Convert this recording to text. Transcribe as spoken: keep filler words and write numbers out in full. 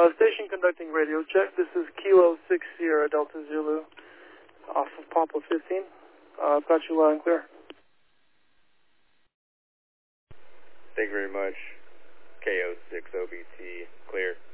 Uh, station conducting radio check. This is Kilo six Sierra Delta Zulu off of Papa fifteen. Uh, I've got you loud and clear. Thank you very much. K O six O B T, clear.